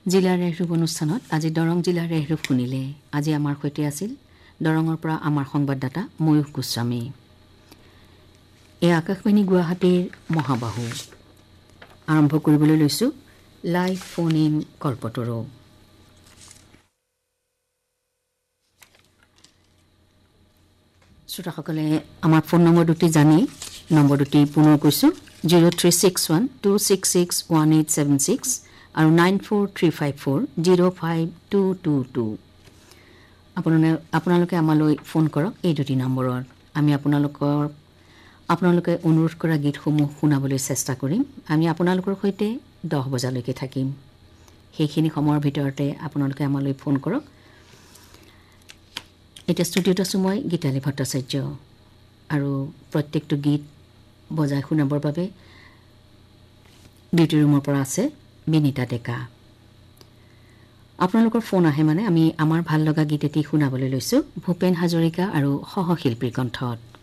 জিলাৰ ৰেহৰূপ অনুষ্ঠানত আজি দৰং জিলাৰ ৰেহৰূপ শুনিলে। আজি আমাৰ সৈতে আছিল দৰঙৰ পৰা আমাৰ সংবাদদাতা ময়ূখ গোস্বামী। এই আকাশবাণী গুৱাহাটীৰ মহাবাহু। আৰম্ভ কৰিবলৈ লৈছোঁ লাইভ ফোন ইন কল্পতৰু। শ্ৰোতাসকলে আমাৰ ফোন নম্বৰ দুটি জানি নম্বৰ দুটি পুনৰ কৈছোঁ 0361266186 আৰু 9435405222। আপোনালোকে আমালৈ ফোন কৰক এই দুটি নম্বৰত। আমি আপোনালোকে অনুৰোধ কৰা গীতসমূহ শুনাবলৈ চেষ্টা কৰিম। আমি আপোনালোকৰ সৈতে 10 বজালৈকে থাকিম। সেইখিনি সময়ৰ ভিতৰতে আপোনালোকে আমালৈ ফোন কৰক। এতিয়া ষ্টুডিঅ'ত আছোঁ মই গীতালী ভট্টাচাৰ্য আৰু প্ৰত্যেকটো গীত বজাই শুনাবৰ বাবে ডিউটি ৰুমৰ পৰা আছে বিনীতা ডেকা। আপোনালোকৰ ফোন আহে মানে আমি আমাৰ ভাল লগা গীত এটি শুনাবলৈ লৈছোঁ ভূপেন হাজৰিকা আৰু সহশিল্পীৰ কণ্ঠত।